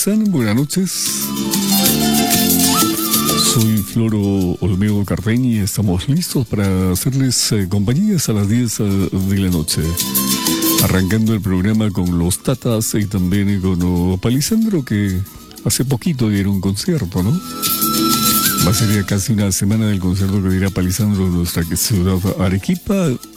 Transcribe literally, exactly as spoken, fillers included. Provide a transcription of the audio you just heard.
están? Buenas noches. Soy Floro Olmedo Carpeñi y estamos listos para hacerles eh, compañía a las diez eh, de la noche. Arrancando el programa con los Tatas y también con oh, Palisandro, que hace poquito dieron un concierto, ¿no? Va a ser ya casi una semana del concierto que dirá Palisandro en nuestra ciudad Arequipa.